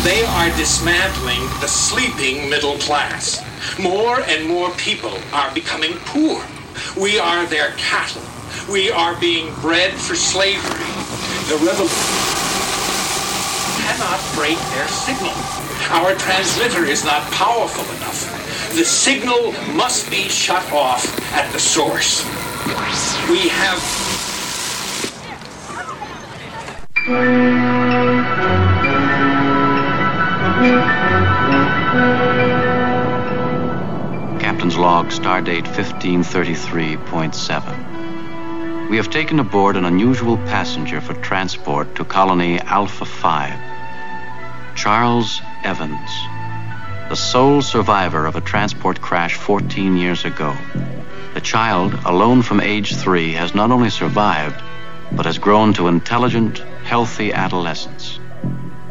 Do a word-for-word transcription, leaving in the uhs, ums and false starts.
They are dismantling the sleeping middle class. More and more people are becoming poor. We are their cattle. We are being bred for slavery. The revolution cannot break their signal. Our transmitter is not powerful enough. The signal must be shut off at the source. We have... Captain's log, stardate fifteen thirty-three point seven. We have taken aboard an unusual passenger for transport to colony Alpha five. Charles Evans, the sole survivor of a transport crash fourteen years ago. The child, alone from age three, has not only survived, but has grown to intelligent, healthy adolescence.